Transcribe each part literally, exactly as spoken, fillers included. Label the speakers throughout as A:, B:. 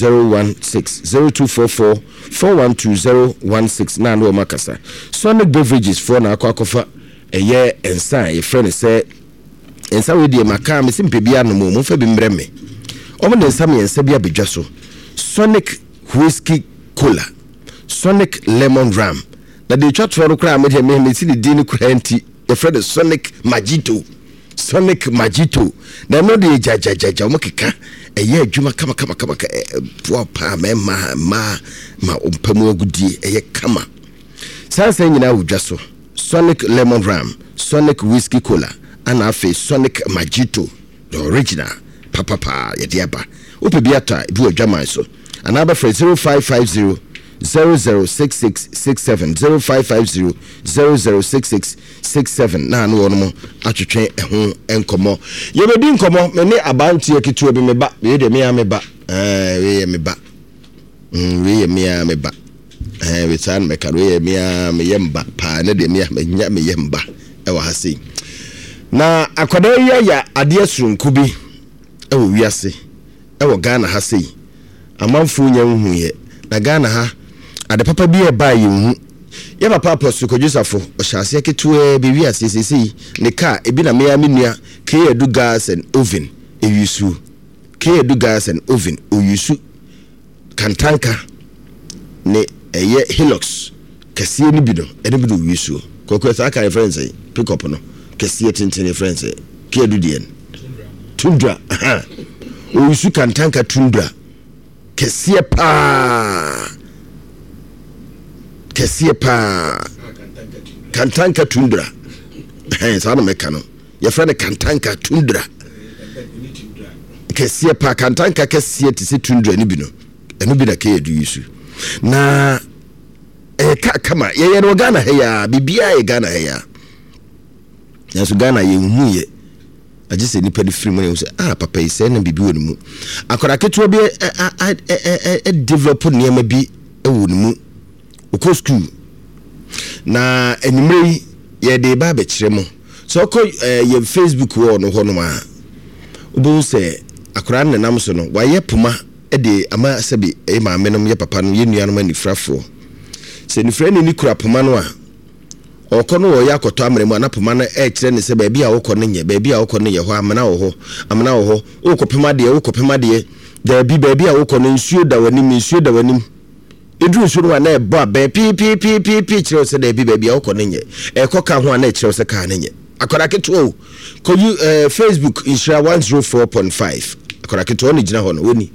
A: zero one six zero two four four four one two zero one six na no makasa Sonic Beverages for na akwakofa eye ensa ye friend say ensa we die maka me simpe bia no mo fa bi mbreme omo de ensa me ensa bia bedwa so Sonic Whiskey Cola Sonic Lemon Ram na de twatro no kra me de me me ti di ni kra anti ye friend Sonic Magito Sonic Magito na no de jajajaja omo keka eye adwuma kama kama kama po pa ma ma ma ma ompamu agudie eye kama sansa nyina wudwa so Sonic Lemon Ram Sonic Whiskey Cola and afi Sonic Magito the original papa pa ye diaba opebiata bi adwaman so anaba for zero five five zero zero zero six six six seven zero five five zero zero zero six six six seven na no no atwetwe eho enkomo ye bedi nkomo me ne abanti ekitu bi me ba we de me ame ba eh we me ba mm we me ame ba eh we san me karo we me ame yemba pa ne de me nya me yemba e wa hase na akwada ya ya ade asurunku bi e wo wiase e wo Ghana hase amanfo nya huye na Ghana ha ade papa bi e ba yehu ye papa apostle kojusafo ohyase ketu be wi asesesi ne ka ebi na meya menua ke edu gas and oven eyusu ke edu gas and oven oyusu kantanka ne eye Hilux kese ni bi no ene bi do oyusu kokko sa ka reference pick up no kese tintin reference ke edu dien tundra oyusu kantanka tundra kese pa kese pa kantanka tundra eh sana mekano ya frane kantanka tundra kese pa kantanka kese tise tundra ni bi no eno bi da ke edu yisu na eh ka kama ye ye no Ghana he ya bibia ye Ghana he ya ya so Ghana ye huye agise ni pedi free money say ah papa ise na bibi wonu mu akora ketu obi e develop niam bi e wonu mu oko school na enimre ye de ba be kire mo so ko ye Facebook wo no ho no ma obo se akora na nam so no wa ye puma e de ama sabi e ma menom ye papa no ye nua no mani frafo se ni frɛ ni kura puma no a okono wo ya koto amremu anapoma na e kire ne se ba bia wo kono nye ba bia wo kono ye ho amana wo ho amana wo ho wo kopema de wo kopema de da bi ba bia wo kono nsuo da wani nsuo da wani edru nsuo no na e bo ba pi pi pi pi pi kire se da bi ba bia wo kono nye e koka ho na kire se ka na nye akora keto ko you Facebook Insura one oh four point five akora keto ni gina ho no woni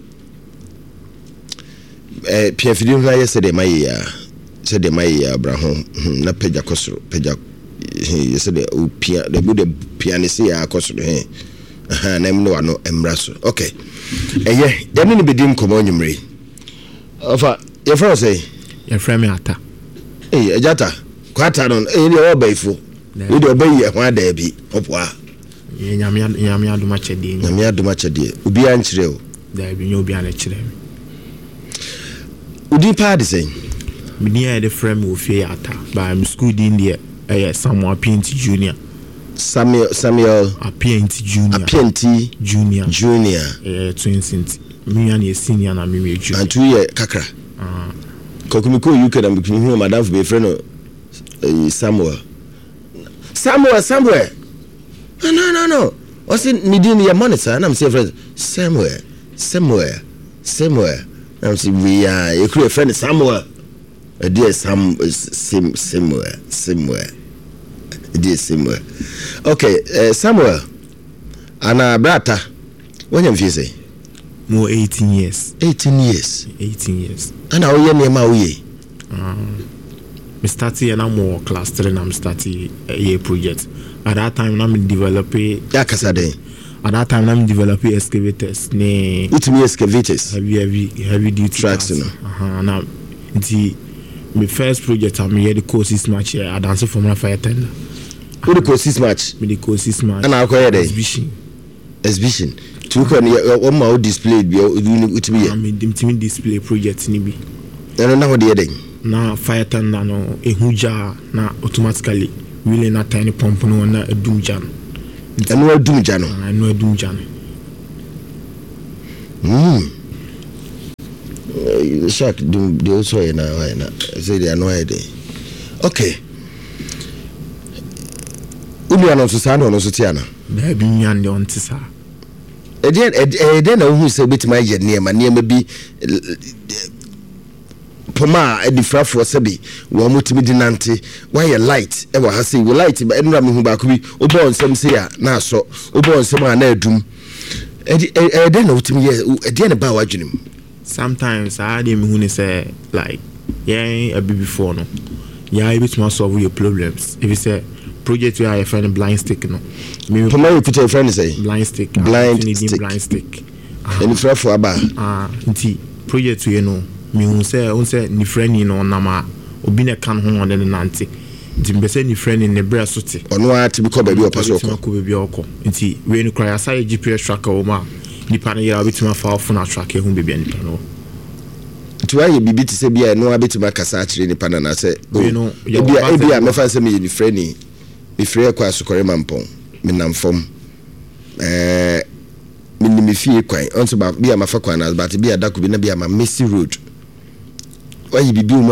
A: eh P F D no yesterday my ya said the my Abraham na peja kosoro peja yesterday o pia the good pianist ya kosoro he aha na mno ano emraso okay eye ya ni bedim komo nyumre ofa your friend say
B: your friend me ata
A: eh ejata kwata no eh ni obaifo we de obayi e ho ada bi opwa
B: nyame nyame aduma chede
A: nyame aduma chede obi an kire o
B: da bi nyo obi an kire
A: udi pa de say
B: me near the frame of fear ata by I'm school in there eh Samuel Paint Junior
A: Samuel Samuel
B: Paint Junior
A: Paint
B: Junior
A: Junior
B: eh twin cent me and senior na me me junior
A: and two year kakra ah kokumiko U K na me hu madam for be friend no Samuel Samuel Samuel no no no no what's it me din your monitor and I'm say friend Samuel Samuel Samuel I'm say we are you create friend Samuel a dear some sim somewhere somewhere dear somewhere okay uh, Samuel ana brata when you say
B: more eighteen years
A: eighteen years
B: eighteen years
A: ana oye ne ma oye
B: um me started and I'm more class three and I'm starting a year project at that time I'm developing
A: ya kasade
B: at that time I'm developing excavators ne
A: it me excavators
B: heavy heavy heavy duty
A: tracks no
B: uh-huh na the my first project I'm here the courses match here I dance for my fire tender
A: who the courses match
B: me the courses match
A: and I call it
B: exhibition
A: exhibition to ko one more display bi with me
B: I mean the display project ni bi
A: and now the day
B: na fire tender no ehuja na automatically really na tiny pump no na edumja no
A: and no edumja no
B: and no edumja no
A: mm shark do they also na why na say they are no idea. Okay. Unu ano so sa no so tiana.
B: Na bi nyan de on tisa.
A: E den e den na hu say betima ye niema niema bi poma e difrafo sabi wo mutimi dinante why light e wa ha say we light ba enura me hu ba ko bi obo onsem say ya na so obo onsem na adum e e den na utimi ye e den na ba wa dwenem.
B: Sometimes I dey me hu ni say like yeah a bit before no yeah you bit solve your problems if you say project where I find a blind stick no
A: me poma you put your friend say
B: blind stick
A: blind
B: stick blind stick
A: any frafo aba
B: ah nti project we no me hu say on say ni friend no na ma obi na kan ho on the nante nti me say ni friend ni bra so te
A: ono a ti bi ko ba bi opaso ko
B: ko bi oko nti we no cry aside G P S tracker o ma ni pa na ya bitima fa off na tracker hu bebi ni pa no
A: to aye bibi ti se bia no abetima kasa akire ni pa na se
B: we no
A: bia e bia me fa se me ni friend ni me free kwa sokore mampon me namfom eh me ni me fie kwan onto ba bia mafa kwan na but bia da ko bi na bia ma Messi road why bibi mo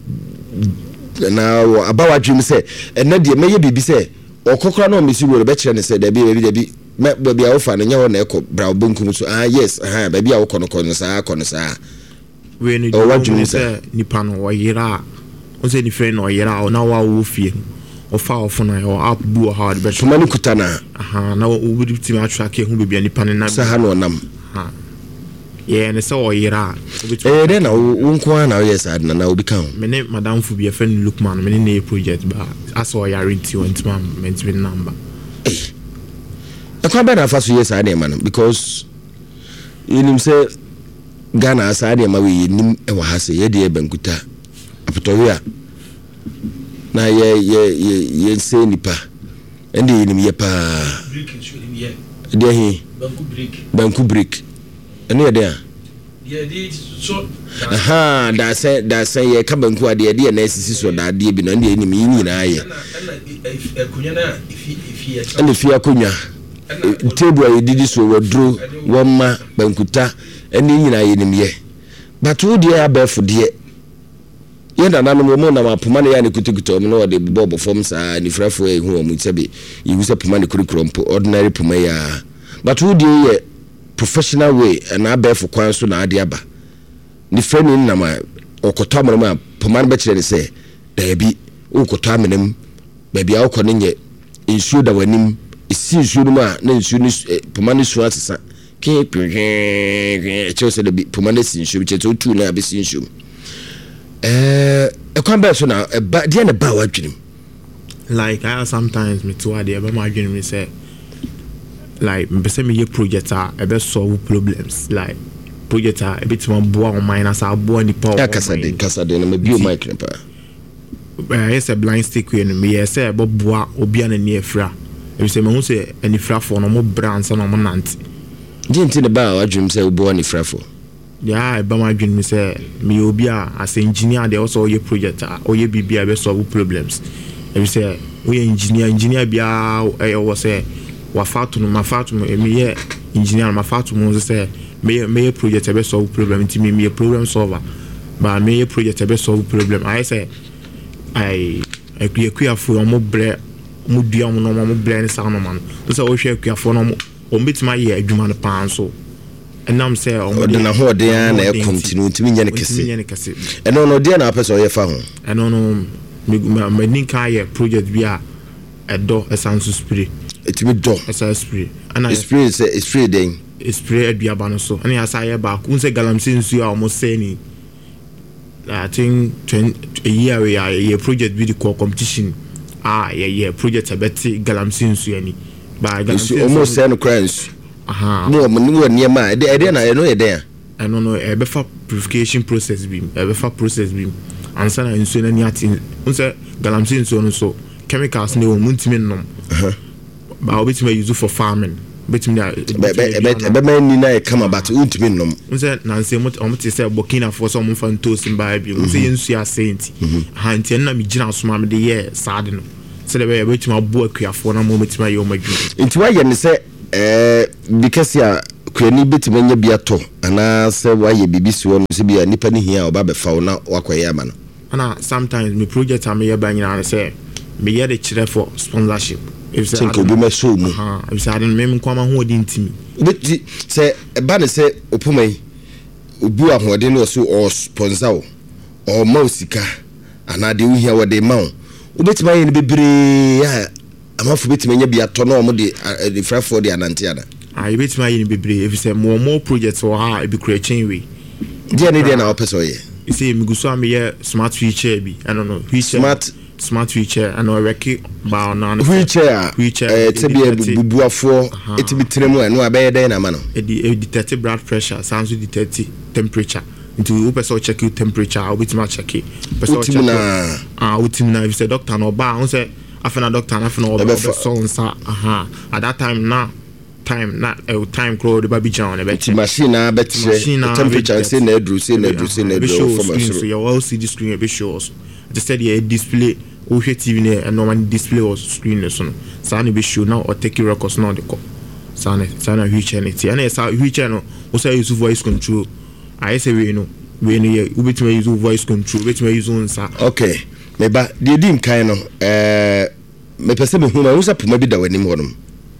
A: na abawa dream say ena de meye bibi say okokora na Messi road be kire ne say da bi bi da bi me bia wo fa na nya ho na ekọ bra obonkum so ah yes ah ba bia wo kono kono sa kono sa
B: we ni do say nipa no wo yira o say ni friend no yira o na wa wo fie o fa o funa o app bu o hard be
A: tuma ni kutana
B: aha na o bi ti ma track hu bibia nipa ne na
A: sa ha no nam
B: ha ye ne so o yira
A: eh de na wo nko na yes ad na na obi kan
B: me ne madam fu bia friend Lookman me ne ne project ba aso o yare ti won tima mention number e
A: kwa be na fa so yes ad man because yinim say Ghana asade ma we yinim e wa ha se ye de bankuta apotowia na ye ye ye ye se nipa ende yinim ye pa
C: brick shouldn't ye
A: de he
C: banku brick
A: banku brick ene ye de a
C: ye de so
A: aha da se da se ye ka banku ade de na sisi so da de bi no ende yinim yini na ye
C: na kunya na ifi ifi ye
A: ende fi akonya table ayi didi so wodro womma bankuta ene nyina yinim ye but wo de abefo de ye na nanu mo na mapoma ne ya ne kutikuto mo no de bobo form sa ni frafo e hu omu sebe yi use poma ne kurikrompo ordinary poma ya but wo de ye professional way na abefo kwan so na ade aba ni friend ni na ma okoto amere ma poma ne be kire ne se da bi okoto amenem ba bia okọ ne nye insu da wanim isi insu no ma na insu ni poma ne su asesa ke pwe che se de poma ne si insu che to tu na be si insu eh e kwan be so na ba de na ba wa dwenem
B: like I sometimes me to ade be ma dwenem me say like me say me ye project a e be solve problems like project a e bit man boa on minus a boa ni power
A: ya kasa de kasa de na me bio mic pa
B: eh yes a blind stick we no me yes say bo boa obi an na efra e say me hu say ani fra for no mo brands no mo nante
A: dinti ne ba wa dwenem say obo ani fra for
B: yeah ba ma dwenem say me obi a as engineer dey also ye project a o ye bibia be solve problems e say we engineer engineer bia e was say wa fatu no ma fatu me ye engineer ma fatu mo say me me project be solve problem nti me me problem solver ba me project be solve problem I say I I create for mo bre mo dua mo no mo bre ni sa no man so o hwe akua for no mo o metima ye adwuma no pan so enam say o
A: mo de na ho de na e continue timi nya ne kese eno no de na person ye fa ho
B: eno no me nin ka ye project bia edo esanso spray
A: etimi do
B: esanso spray ana
A: spray say spray den
B: spray aduaba no so ana asa ye ba ku say galamsey nsu a o say ni I think a year we are a project with the competition ah yeah yeah project about galamsey nsu ani ba galamsey
A: almost send crans
B: aha
A: no mo ni wo niema e dey na e no e dey
B: I don't know e be for purification process bi e be for process bi ansa na nsu na ni ati unse galamsey nsu no so chemicals ne wo muntimi nom aha ba obetime use for farming betimi na
A: be be be ni na e kama but untimi nom
B: unse na nse mo o mti say Burkina for some fantos mba bi unse yensu ya senti ha nti na mi gina so ma me de ye sade no se de be betimi abo akuafo na mo betimi ye o madwu
A: nti wa ye ne se eh because ya krani betime nya bia to ana se waye bibisi won se bia nipa ni hia oba be fa na wakoye ama no
B: ana sometimes me project am ye banyina say me ye the chire for sponsorship if say
A: think obi me show mu
B: ha if say adin me nkwama ho odi ntimi
A: beti se eba ne se opumai obu ahode no so or sponsor o mausika ana de uhia wode mawo obetima ye ne bebre ya amafu betima nya bia to no mo de the frafo de anante ana
B: ah you betima ye ne bebre if say more more projects or ha e be create chain we
A: dia ne dia na opeso ye
B: you say me go so am ye smart wheelchair bi I don't know wheelchair smart smart wheelchair and we work ba na
A: wheelchair eh tebia bubuafo etimi tremu eno abaye den na ma no
B: e detect blood pressure sounds with detect temperature into you person check your temperature how bit ma check it person check ah utim na if say doctor no ba on say afena doctor na afena oba so nsa aha at that time na time na uh, time crow the baby john e be
A: machine na be temperature say na edru say na edru say na edru from
B: so you all see the screen be shows just said yeah display o hwe T V ne and normal display or screen so no sa na be show now or take records now the call sa na sa na wheelchair ne ti na sa wheelchair no o say use voice control I say we no we no ye we betima use voice control betima use on sa
A: okay me ba de di nkan no eh me pese me huma usa puma bi da wani mo no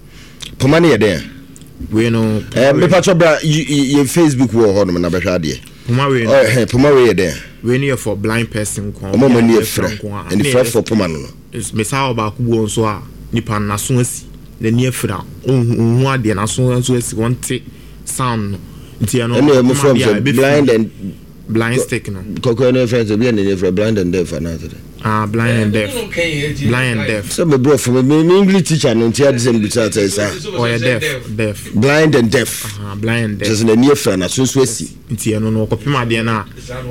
A: puma ne ye den
B: we no
A: eh me pa chobra ye Facebook wo ho no na be hwa de
B: puma we
A: eh puma we ye den
B: we no for blind person ko
A: o mo ni e fra and the fra for puma no
B: is me sa oba ku bo so a nipa na so asi na ni e fra ohun ade na so so asi wonte sound nti ano
A: no from blind and
B: blind stick no
A: kokko no friends be na for blind and deaf na
B: ah blind and deaf blind and deaf
A: so me bro for me English teacher no nti ade sem bitsa say say
B: oh yeah deaf deaf
A: blind and deaf
B: ah blind and deaf
A: just na near friend na so so asi
B: nti ano no okopima de na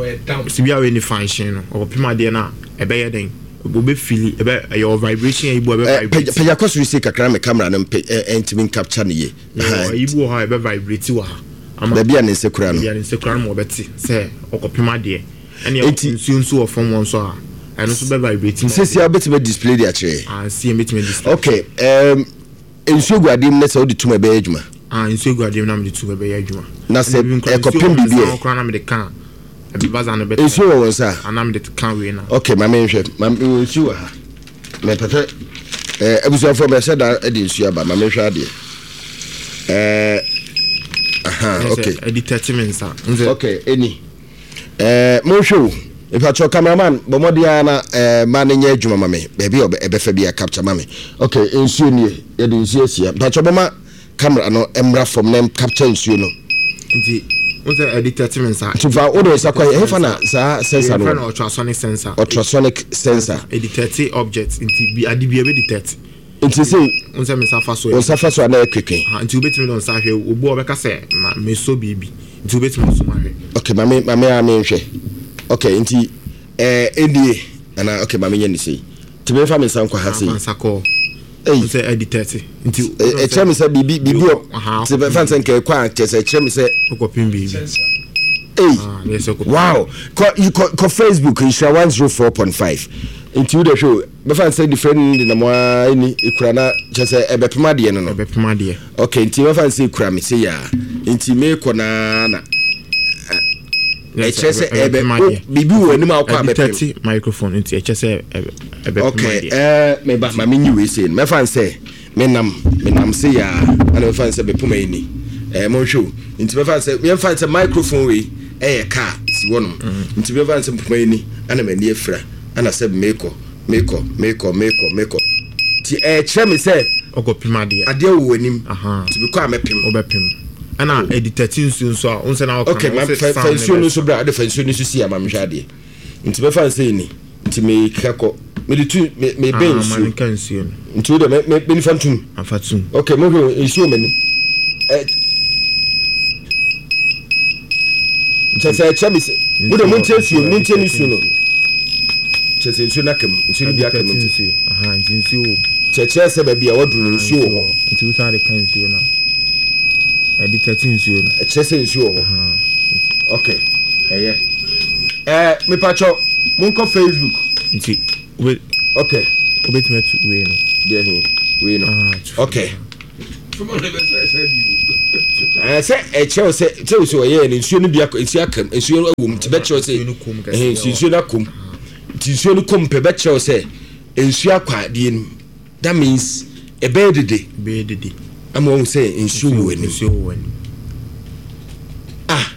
B: sibia we ni function no okopima de na e be ye den obe feel e be your vibration e bu e be vibrate
A: pe ya koso see kakra me camera na entimi capture ne ye
B: e bu ha e be vibrate wa
A: ama bia ne sekura no
B: bia ne sekura no obeti say okopima de ene nsu nsu of form one so a eno so be vibrating
A: say see obeti be display de akire
B: ah see me display
A: okay um nsu guadim ne say odi tuma be adwuma
B: ah nsu guadim na me tuma be adwuma
A: na say e kopim bibie
B: okra na me de kan e be baza no be
A: nsu wo wonsa
B: ana me de kan we na
A: okay ma me hwe ma nsu wa me pete eh abuso for me say da e de nsu aba ma me hwe ade eh aha okay
B: entertainment sa
A: okay any eh mo show if I talk cameraman but mo dia na eh man nya adwuma mame baby obe ebe fa bia capture mame okay ensuo nie ye de ensuo sia but choboma camera no emra from them capture ensuo no
B: nti what's the entertainment sa
A: to fa odo sa kwa he fa na sa sensor no
B: ultrasonic sensor
A: ultrasonic sensor
B: e detect objects nti bi adi bi e detect
A: nti say
B: unse me safa so
A: o safa so na ekwekwen
B: ha nti obetimi don sa hwe obu obeka se ma me so bibi nti obetimi so ma hwe
A: okay mame mame a me hwe okay nti eh ndie ana okay mame nya ni sei ti me fa me san kwa ha sei
B: ansako
A: eh
B: unse editete nti
A: e chere me se bibi bibi ti be fan sen ke kwa chese chere me se
B: okopim bibi
A: eh wow ko ko Facebook insha one oh four point five into the show be fan say different in na mo ani ikura na chese ebepema de no no
B: ebepema de
A: okay into be fan say ikura me say ya into me ko na na e chese ebe bibi wo ni ma kwa
B: ebepema microphone into e chese ebepema
A: okay eh me ba ma me nyi we say me fan say me nam me nam say ya ana me fan say bepema ni eh mo show into be fan say me fan say microphone we eh car si wonom into be fan say bepema ni ana me ni efra ana se meko meko meko meko meko ti e chere me se
B: okopima de
A: ade wo anim
B: aha
A: ti bi kwa mepem
B: obepem ana editating so so a unse na
A: okay ma fansion no so bra ade fansion no so si ama mhwa de nti be fan say ni nti me kako me de tu me ben so
B: man kan si no
A: nti de me me fantum
B: afatum
A: okay mo ho ensio me ni eh chese chere me se wo de mo ntie suo mo ntie ni suo no chese nsuo nakam nsuo bi akam nsuo
B: aha nsuo
A: cheche se ba bia waduru nsuo ho
B: nti usa de kan nsuo na editating nsuo no
A: chese nsuo ho okay eh eh me pacho mun ko Facebook
B: nti we
A: okay
B: obetime we no
A: there he we no okay Eh say e che o say say o so ye ni nsuo no bia nsuo akam nsuo awum ti be che o say eh nsuo na kom ti nsuo no kom pe be che o say nsuo akwa de ni that means e be dede
B: be dede
A: am won say nsuo wo ni
B: nsuo wo ni
A: ah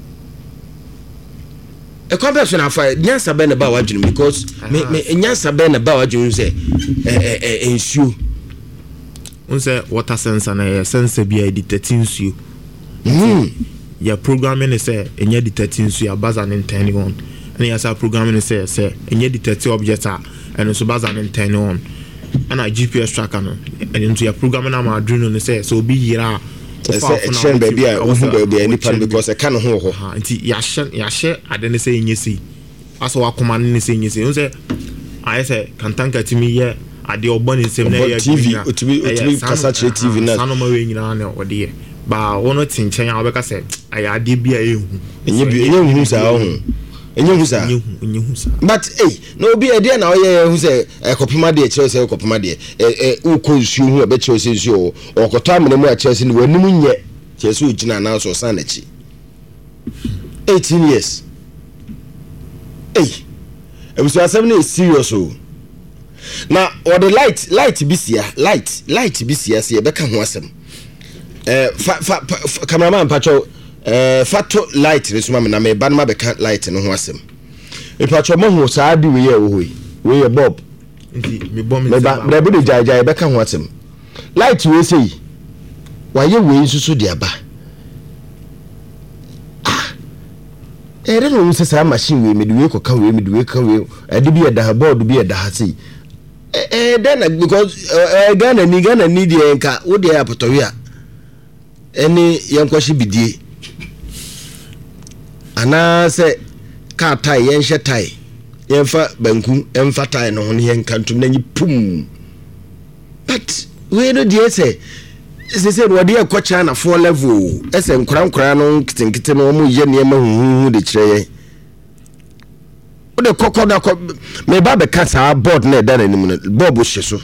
A: e kwa be so na fa nyansa be na ba wadwene because me me nyansa be na ba wadwene say eh eh nsuo
B: unse water sensor na sensor bi edit nsuo
A: mm
B: ya programming say enye detect nsuo ya base on ten on and ya sa programming say say enye detect object a and so base on ten on and a G P S tracker no and into ya programming am adreno no say so bi yira
A: say chen baby a wo fu baby any pan because e kan ho ho
B: ha nti ya hye ya hye ade ne say enye si aso wa command ne say enye si unse I say kan tanka timi ye ade obon nsem na ya
A: T V otimi otimi kasa che T V na
B: sanoma we nyina na ode ye ba wono tinchen ya obeka say aya ade bia ehu
A: enye bi enye hu sa ho enye hu sa
B: enye hu sa
A: but eh no bi ade na oye hu say ekopema de che say ekopema de eh uko nsuo hu be che say nsuo okoto amene mu a che say ni wanim nye che say ogina na so san na chi eighteen years eh e was asem na serious o na or the light light bisia light light bisia se be ka ho asem eh fa fa cameraman pacho eh fato light resuma me na me ba na be ka light no ho asem e pacho mo ho saa di we ye wo hoyi we ye bob
B: nti me bom
A: me ba da bi de jai jai be ka ho asem light we sei wa ye we susu de aba eh re no se saa machine we me de we ko ka we me de we ka we e de bi e da board bi e da ha sei eh then because eh Ghana ni Ghana ni de nka wo de apotowe a eni yankwashi bidie ana se ka tai yenhye tai yenfa banku enfa tai no ho yen kantum na nyi pum but we no die se se se no de akwacha na four level ese nkura nkura no kitinkite no mu ye ne ma huhu de kire de kokoda ko me ba be kasa board na da nanim no board bo hye so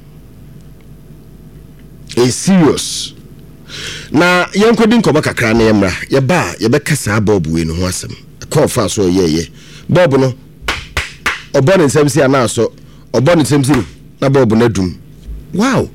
A: e serious na yankodi nkoba kakra na yemra ye ba ye be kasa board we no ho asem ko fa so ye ye board no obon nsem si ana so obon nsem si na board na dum wow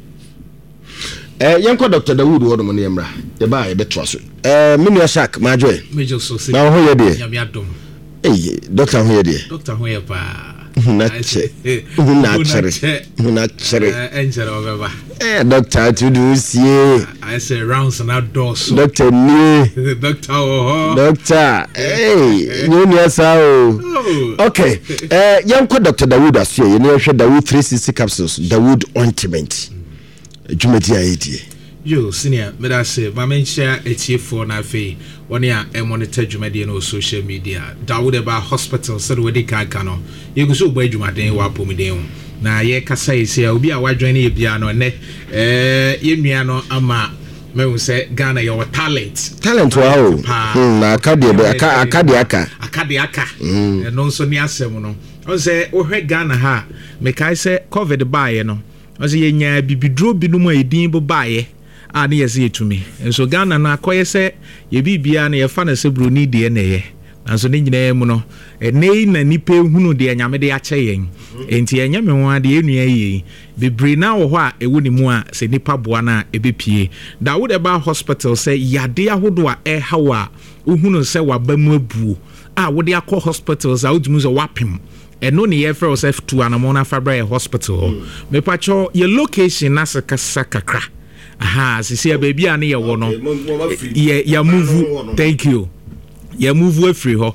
A: eh yanko Doctor Dawood wodo mo na yemra ye ba ye be to so eh menu shark ma joy
C: major so se
A: na ho ye de
C: yam yadom
A: eh doctor ho ye de
C: doctor ho ye pa
A: na che na chere na chere
C: enjere obeba
A: eh doctor to do sie
C: I say rounds and outdoors
A: doctor ni
C: doctor oh
A: doctor eh you know sao okay eh yanko Doctor Dawood aso ye ne hwe Dawood three sixty capsules Dawood ointment jumeti ayedie
C: yo senior me da say ma men share etiefo na fe woni a e monitor dwumade no social media Dawood Eba hospital said we dey kan kan no ye go so bo adwumaden wa pomiden na ye kasa ise obi a wadwen ne bia no ne eh ye nua no ama me hu say Ghana your talent
A: talent wow na akade be aka akade aka
C: akade aka no nso ni asem no on say o hwe Ghana ha me kai say covid baaye no on say ye nya bibidro binum a edin bo baaye a ne yesi etumi enso Ghana na akoye se ye bibia na ye fa na se broni de na ye nanso ne nyina mu no nei na nipa hunu de anyame de ache yen enti enye me ho ade enua yi bebre na wo ho a ewo ni mu a se nipa boa na ebepie Dawood Eba hospital se yade ahodo a e hawa uhunu se waba mu abuo a wo de akọ hospitals a odumu so wapem eno ne ye frɛ F two anamona fabra hospital me pacho ye location na sakasa kakra aha sisi baby a ne ye wo no ye ya move thank you ya move we free ho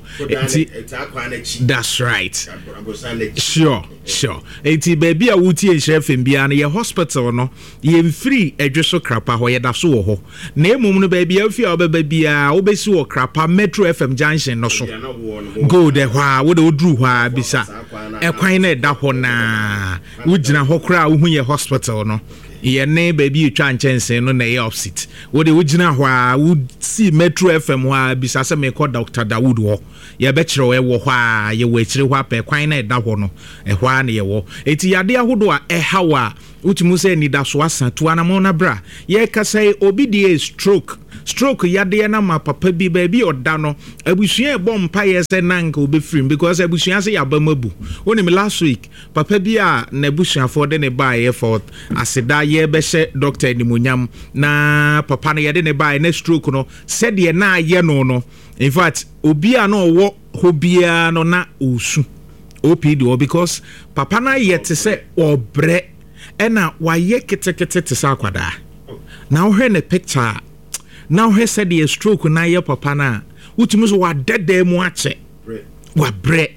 C: that's right sure sure enti baby a wuti e chef bia na ye hospital no ye free edweso krapa ho ye da so wo ho na emum no baby a fi a obeba bia wo besi wo krapa Metro F M junction no so go there hwa wo de odru hwa bisa e kwan na da ho na wo gina ho kra wo hu ye hospital no yɛne baabi etwa nkyɛnse no na ɛyɛ opposite wode wogyina hɔ a wosi Metro F M hɔ a bisa sɛ mekɔ Doctor Dawood hɔ yɛbɛkyerɛ ɛwɔ hɔ a yɛwɔ akyire hɔ apɛ kwan na ɛda hɔ no ɛhɔ a na yɛwɔ eti yade ahodo a ɛhaw a wotumu sɛ nidaso asa to anamo na bra yɛkasa obi die stroke stroke yade na ma papa bi baabi ɔda no abusua ɛbɔ mpa yɛ sɛ nanka obɛfirim because abusua sɛ yaba mabu wonim last week papa bi a na abusuafoɔ de ne ba yɛ for aseda yɛ bɛhyɛ doctor nimonyam na papa no yɛde ne ba na stroke no sɛdeɛ na ayɛ no no in fact obi a no ɔwɔ hɔ biara no na osu O P D because papa na yɛ te sɛ ɔbrɛ ɛna wayɛ ketekete te sɛ akwadaa na wohwɛ ne picture na wohwɛ sɛ deɛ stroke na yɛ papa na wotumi so wadɛdɛ mu akyɛ wabrɛ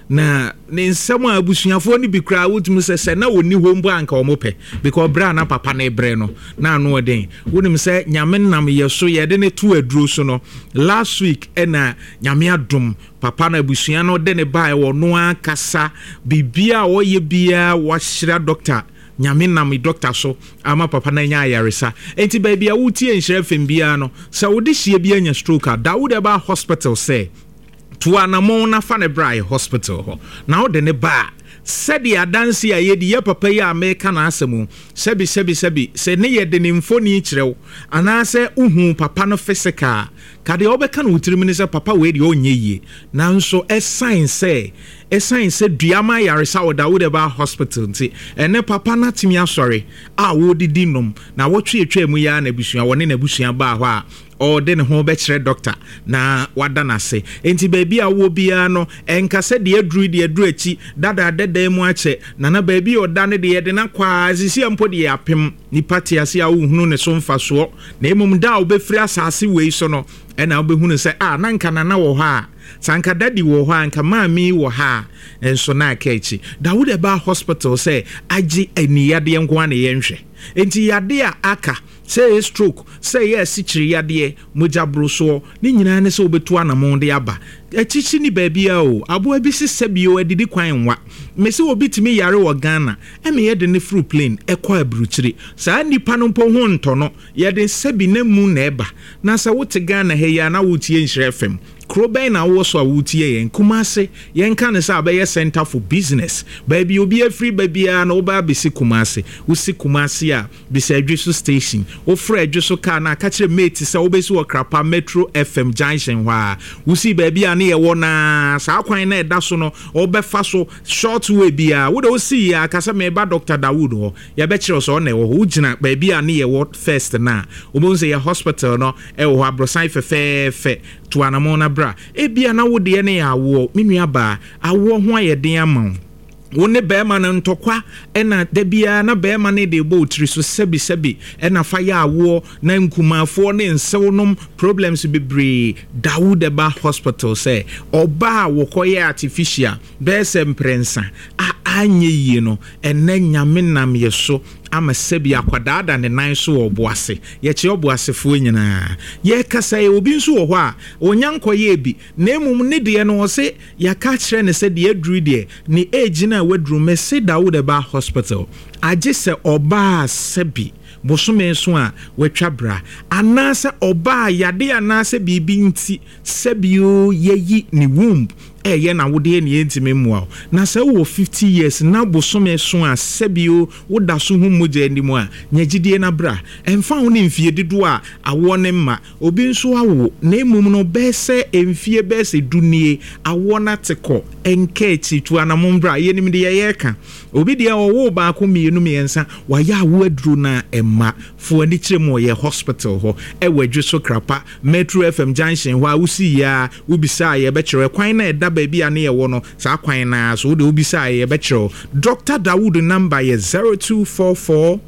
C: na ne nsɛm a abusuafoɔ no bi kraa wotumi sɛ sɛ na wɔni hɔ mbo anka ɔmo pɛ because brɛ na papa na brɛ no na ano ɔden wonim sɛ nyame nam yɛ so yɛde ne to aduro so no last week ɛna nyame adom papa na abusua no de ne baa wɔ no akasa bibia a ɔyɛ bia wahyira doctor nyame nam doctor so ama papa na nya ayaresa enti baabi a wotie nhyira fem bia no sɛ wode hye bia nya stroke a Dawood Eba Hospital sɛ to anamon na fa ne bra hospital ho na wode ne ba sɛde adanse a yɛdi yɛ papa yi a meka na asɛmu sɛbi sɛbi sɛbi sɛ ne yɛde ne mfoni kyerɛw anaasɛ uhu papa no physical kade wobɛka no wutirim ne sɛ papa wei de ɔnyɛ yie nanso ɛsign sɛ ɛsign sɛ duama yaresa wɔ Dawood Eba Hospital nti ɛne papa na timi asɔre a wodidi nom na wotwe etwa mu ya na busua wɔne na busua ba hɔ a ɔde ne ho bɛkyerɛ doctor na wada nase enti baabi a wo bia no ɛnka sɛ de aduru de aduru akyi dada dada mu akyɛ na na baabi ɔda ne de yɛde na kwa sisi ampo de apem nipa te ase a wohunu ne so mfasoɔ na emum da a wobɛfiri asase wei so no ɛna wobɛhunu sɛ a na nka nana wɔ hɔ a sanka dadi wɔ hɔ a nka maami wɔ ha enso na aka akyi Dawood Eba Hospital sɛ agye aniyadeɛ nko a na yɛnhwɛ enti yade a aka sɛ stroke sɛ yɛ asikyiri yadeɛ mogya so ne nyinaa ne sɛ obetu anamon de aba akyichi ni baabi a o aboa bi sɛ bio adidi kwan nwa mesi obi timi yare wɔ Ghana ɛme yɛde ne fru plane ɛkɔ aburukyiri saa nipa no mpo ho ntɔ no yɛde sɛbi na mu na ɛba na sɛ wote Ghana ha ya na wotie nhyerɛ fam Kroben na wo so a wotie yen Kumase yen ka ne sa abɛyɛ center for business baabi obi afiri baabi a na wo ba besi Kumase wo si Kumase a besi adweso station wo fra adweso car na ka kire mate sɛ wo besi wo Krapa Metro F M junction hɔ a wo si baabi a ne yɛ wɔ na saa kwan na ɛda so no wo bɛfa so short way bia wo de wo si ya ka sɛ me ba Doctor Dawood hɔ ya bɛkyerɛ so na ɛwɔ hɔ wo gyina baabi a ne yɛ wɔ first na wo bo sɛ yɛ hospital no ɛwɔ hɔ abrosan fɛfɛɛfɛ to anamona bra ebia na wo de ne awo menua ba awo ho ayeden ama wo ne bɛɛma no ntɔkwa ɛna dabia na bɛɛma ne de bɔ otiri so sebi sebi ɛna fa ya awo na nkumafoɔ ne nsɛwonom problems bebree Dawood Eba Hospital sɛ ɔba wo kɔyɛ artificial bɛsɛ mprensa a anye yie no ɛnɛ nyame nam yɛ so ama sebi akwadada ne nan so oboase ye che oboasefo nyina ye kasa ye obi nso wo hɔ a onyanko ye bi na emum ne de no se ya ka kire ne se de aduru de ni age na waduru me se Dawood Eba Hospital agye se oba sebi bosome so a watwa bra anase oba yade anase bibi nti sebio yeyi ni womb eye na wode ne yentime mua na se wo fifty years na bosome so a sebio woda so hu mogya anim a nyagidie na bra emfa ho ne mfie dido a awo ne ma obi nso awo na emum no bese emfie bese dunie awo na teko enka echi tu anamom bra ye nim de ye ka obi de owo ba ko mienu miensa wa ya awo aduru na emma fo ani kire mo ye hospital ho e wadwe so Krapa Metro F M junction ho a usi ya ubisa ye be kire kwan na eda baabi a ne ye wo no sa kwan na so de ubisa ye be kire Doctor Dawood number ye zero two four four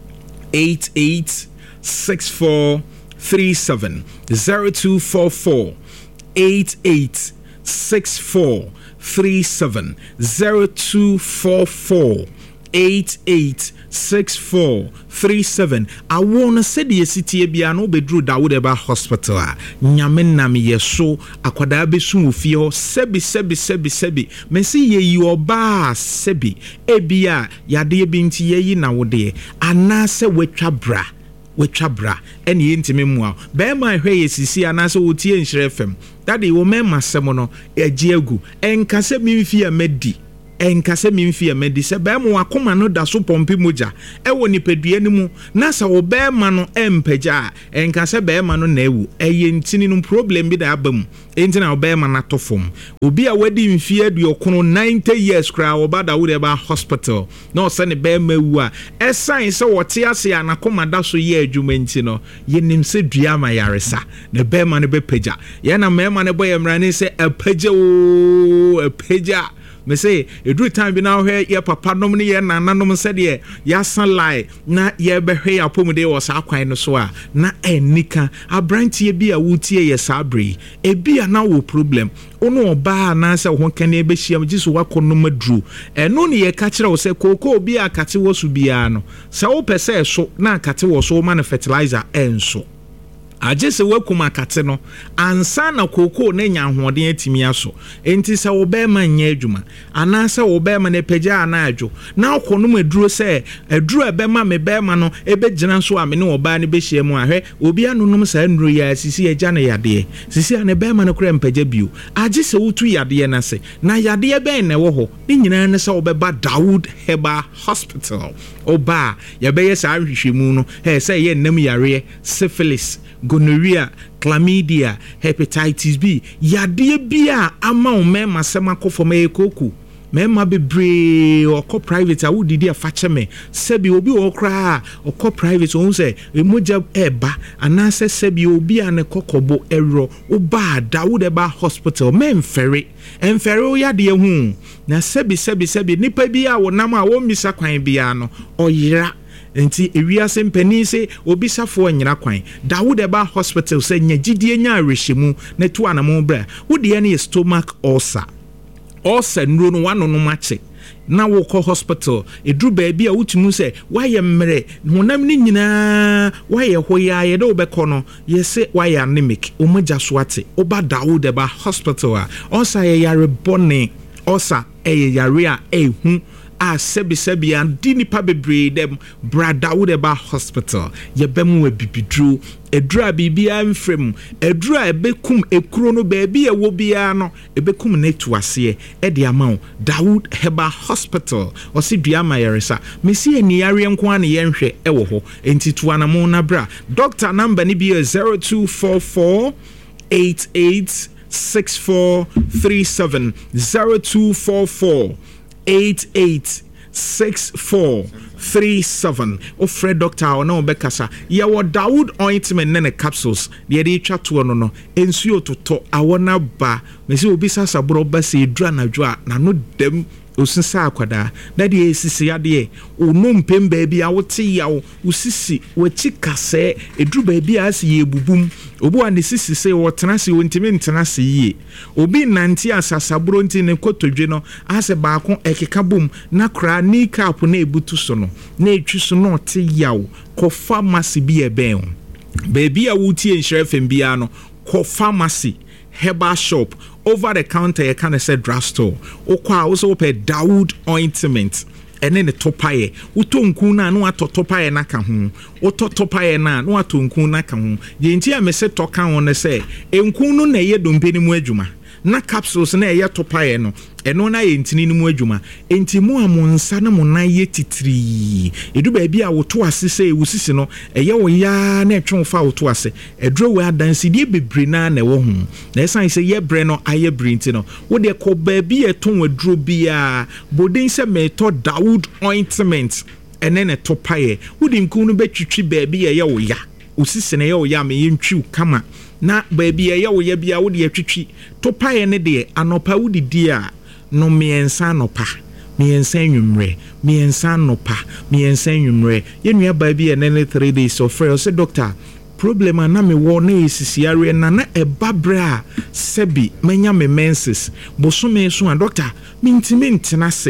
C: eight eight six four three seven zero two four four eight eight six four three seven zero two four four eight eight six four three seven. I wanna say the city bia no bedru Dawood Eba Hospital. Nyame nam yeso akwada besu ofie sebi sebi sebi sebi. Mensi ye you ba sebi ebia yade binti ye na wode anase wetwa bra wetwa bra ene yentime mu a be ma hwe yesisi anase wotie nhire fam dade wo mema semo no egie agu enkase mimfi amedi enkase mimfi amedi se be mo akoma no da so pompe moja ewo nipadua ni mu na sa wo be ma no empagya enkase be ma no na ewu eye ntini no problem bi da abam enti na wo be ma na tofom obi a wadi mfi aduokono ninety years kra wo ba Dawood Eba Hospital no se ne be ma wu a esan se wote ase anakoma da so ye adwuma nti no yenim se dua ma yaresa ne be ma no be pagya ye na me ma ne boy emrane se apagya o apagya me say edru time bi na hwe ye papa nom ne ye nananom se de ya san lie na ye behwe apomde wo sa kwan no so a na enika abrantie bi a wutie ye sabre e bi a na wo problem ono oba na se ho kan e be hia gisu wakono madru eno ne ye ka kire wo se koko bi a kate wo su bia no se wo pese so na kate wo so man fertilizer enso agese wakuma kate no ansa na koko na nya ahoden atimi aso enti se wo be ma nya adwuma ana se wo be ma na pagya ana adwo na akono maduro se aduro ebe ma me be ma no ebe gina so ame ne oba ne be hia mu ahwe obi anunum sa nduro ya sisi agya na yade sisi ane be ma no kura mpagya bio agese wotu yade na se na yade be na wo ho ni nyina ne se wo be ba Dawood Eba Hospital oba ya be yesa ahwehwemu no he se ye nam yare syphilis gonorrhea, chlamydia, hepatitis B. Yade bia ama o mema sema ko for me koku. Mema bebre oko private a wudidi afache me. Sebi obi okra oko private o se emoja eba anase sebi obi ane kokobo ero oba Dawood Eba Hospital memfere. Emfere o yade hu. Na sebi sebi sebi nipa bia wo nam a wo misa kwan bia no oyira enti ewiase mpani se obisafo anyira kwan Dawood Eba Hospital se nyagidie nya arehemu na tu anamo bra wode ne stomach ulcer ulcer nro no wano no mache na wo ko hospital edru baabi a wutimu se waye mmere honam ni nyina waye hoya ye de obekọ no ye se waye anemic omagya so ate oba Dawood Eba Hospital a ulcer ye yare bone ulcer e yare a ehu a sebi sebi and dini pa bebre dem bra Dawood Eba Hospital ye bemu we bibidru edra bibia mfrem edra ebekum ekuro no baabi e wo bia no ebekum netu ase e de amount Dawood Eba Hospital o si dua mayeresa mesi eni yare nko an ye nhwe e wo ho enti to anamo na bra doctor number ni bi zero two four four eight eight six four three seven zero two four four eight eight six four three seven. Ofre doctor ona obekasa ya wo Dawood ointment ne capsules de de twa to no no ensuo toto awona ba mesi obi sasa bro ba se dra na dwa na no dem osinsa akwada na de esisi ade onu mpem baabi a wote yawo usisi wachi kase edru baabi a se yebubum obu ane sisi se wotena se wontimi ntena se yie obi nanti asasabro nti ne kotodwe no ase baako ekeka bom na kra ni cap na ebutu so no na etwi so no te yawo ko pharmacy bi ebe baabi a wutie nhire fem bia no ko pharmacy herbal shop over the counter you can say drugstore okwa also pay Dawood ointment ene ne topaye utonku na no atotopaye na ka ho ototopaye na no atonku na ka ho ye nti a mese toka ho ne se enku no na ye dompeni mu adwuma na capsules na ye topaye no eno na ye ntini ni mu adwuma enti mu amonsa na mo na ye titiri edu ba bia woto ase se ewusisi no eye wo ya na etwe fa woto ase edro we adansi die bebre na na wo hu na esan se ye bre no aye bre nti no wo de ko ba bia ton wadro bia bodin se meto Dawood ointment ene ne topaye wo di nku no betwitwi ba bia ye wo ya usisi na ye wo ya me ye ntwi kama na baby ye wo ye bia wo de atwitwi topaye ne de anopa wo di dia no miensa nopa miensa nwumre miensa nopa miensa nwumre ye nua ba bi ene three days of free say doctor problem na me wo na esisiare na na ebabra sebi menya me menses bosome so a doctor mintimi ntena se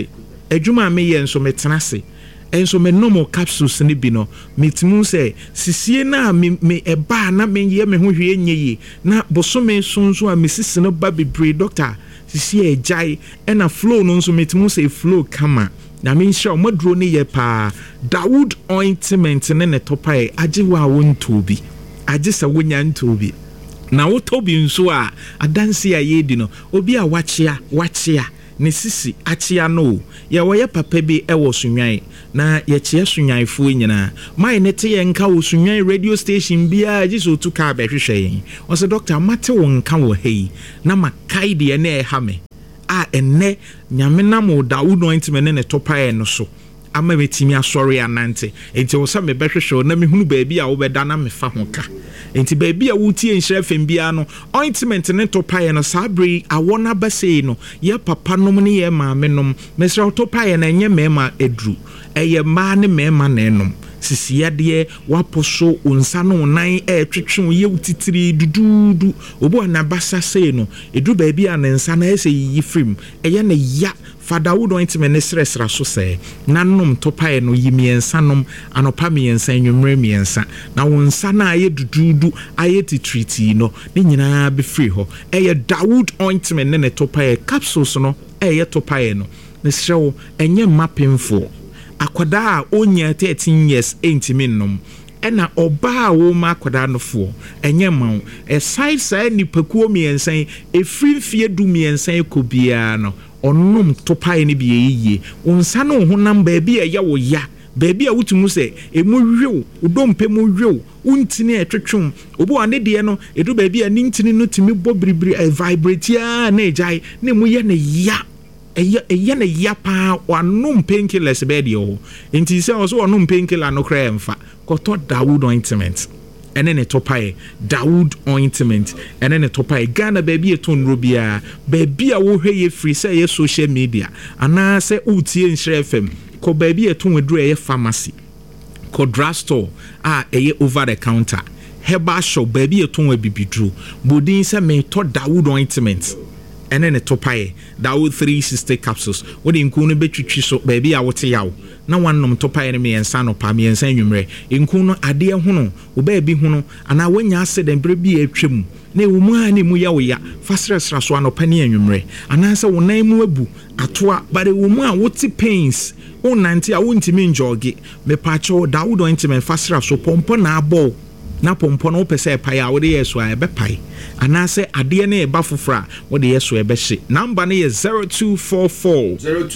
C: adwuma me ye nso metena se enso me normal capsules ne bi no metimu say sisie na me me eba na me ye me ho hwe enye na bosome sonso a mesisi no ba bebre doctor sisie ejai na flow no nso metimu say flow kama na me nsha omodro ne ye pa Dawood ointment ne ne topai age wa wonto bi age sa wonya nto bi na wotobi nso a adanse a ye di no obi a wachia wachia ne sisi achia no ya woye papa bi e wo sunwan na ye chie sunwanfo nyina mai ne te ye nka wo sunwan radio station bia jiso tu ka be hwehwe yen o se doctor mate wo nka wo hei na makai de ne e ha me a enne nyame na mo Dawood ointment ne topae no so ama betimi asori anante enti wo se me behwehwe na me hunu baabi a wo beda na me fa ho ka enti baabi a wutie nhire fem bia no ointment ne topae no sabri awona base no ye papa nom ne ye maame nom mesra topae na enye mema edru eye ma ne mema na enom sisiade waposo unsa no nan e twetwe ye utitiri dududu obo na basa sei no edu baabi a ne nsa na ese yi frim eye ne ya Dawood ointment ne sresra so se nanom topae no yimiensa nom anopa miensa enwumre miensa na wonsa na aye dududu aye titriti no ne nyina be free ho eye Dawood ointment ne ne topae capsules no eye topae no ne srewo enye mapemfo akwada a onya thirteen years entimi nom ena oba wo ma akwada no fo enye mawo e side side ni pakuo miensa e free fie du miensa ekobia no onum topae ne bi yiye onsa no honam ba bi ya wo ya baabi a wutumu se emu hwew udompe mu hwew untini etwetwum obo ane de no edu baabi a nintini no timi bo bribri e vibrate ya na ejai ne mu ye ne ya eye eye ne ya pa wanum painkillers be de o enti se oso wanum painkiller no kra emfa koto Dawood ointment ene ne topae Dawood ointment ene ne topae Ghana baabi eton robia baabi a wo hwe ye free say ye social media ana se utie nhire F M ko baabi eton wedru ye pharmacy ko drugstore a eye over the counter herbal shop baabi eton abibidru bodin se me to Dawood ointment ene ne topae Dawood three sixty capsules wodi nku no betwitwi so baabi a wote yawo na wannom topae ne miensa no pa miensa nwumre nku no ade hono wo baabi hono ana wanya accident bre bi atwam na ewumu ani mu ya wo ya fasresra so anopa ne nwumre ana se wo nan mu abu atoa bare ewumu a wote pains o nanti a wontimi njoge me pa cho Dawood ointment fasresra so pompo na abo na pompo no pese pa ya wo de yeso a ebe pai ana se ade ne eba fofora wo de yeso ebe hye number ne is zero two four four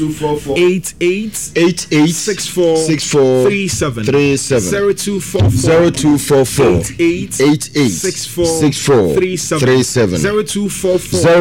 C: eight eight six four three seven zero two four four eight eight six four three seven zero two four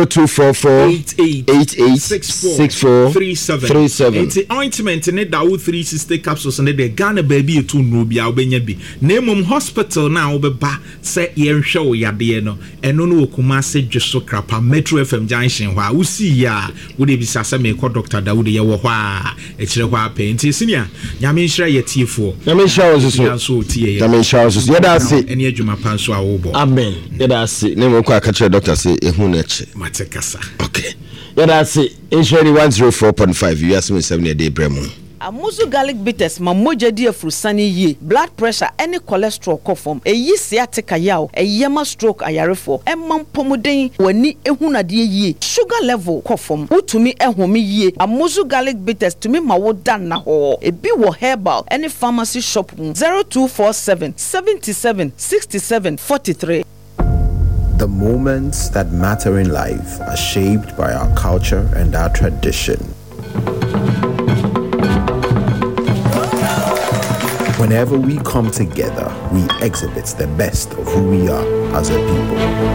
C: four eight eight six four three seven enti ointment ne Dawood three sixty capsules ne de Ghana baby etu no bia obenya bi na mum hospital na obeba se ye nhwe wo yade no eno no okuma se dweso krapa Metro F M junction hwa usi ya wo de bisa se me ko Doctor Dawood ye wo hwa e kire hwa penti sinia nyame nhira ye tiefo
A: nyame nhira wo so nyame nhira wo so ye da se
C: ene adwuma panso a wo bo
A: amen ye da se ne mo ko aka kire doctor se ehu na chi
C: matekasa
A: okay ye da se insurance one oh four point five you ask me seven a day bremo
D: Amuzu garlic bitters ma moja di afrusani ye blood pressure any cholesterol kofom eyi sciatica yaw eyema stroke ayarefo emam pomuden wani ehuna de ye sugar level kofom utumi ehome ye Amuzu garlic bitters tumi ma wo dan na ho ebi wo herbal any pharmacy shop zero two four seven seven seven six seven four three.
E: The moments that matter in life are shaped by our culture and our tradition. Whenever we come together, we exhibit the best of who we are as a people.